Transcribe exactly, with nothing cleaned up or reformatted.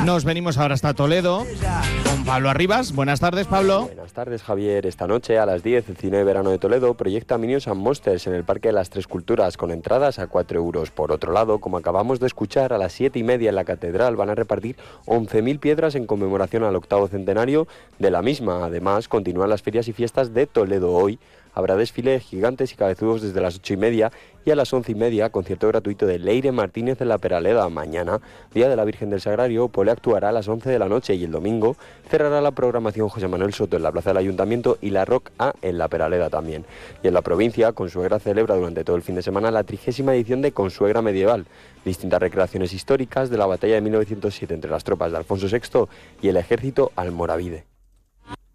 Nos venimos ahora hasta Toledo con Pablo Arribas. Buenas tardes, Pablo. Buenas tardes, Javier. Esta noche a las diez el Cine de Verano de Toledo proyecta Minions and Monsters en el Parque de las Tres Culturas con entradas a cuatro euros. Por otro lado, como acabamos de escuchar, a las siete y media en la Catedral van a repartir once mil piedras en conmemoración al octavo centenario de la misma. Además, continúan las ferias y fiestas de Toledo hoy. Habrá desfile de gigantes y cabezudos desde las ocho y media y a las once y media concierto gratuito de Leire Martínez en la Peraleda. Mañana, Día de la Virgen del Sagrario, Pole actuará a las once de la noche y el domingo cerrará la programación José Manuel Soto en la Plaza del Ayuntamiento y la Rock A en la Peraleda también. Y en la provincia, Consuegra celebra durante todo el fin de semana la trigésima edición de Consuegra Medieval. Distintas recreaciones históricas de la batalla de mil novecientos siete entre las tropas de Alfonso sexto y el ejército almorávide.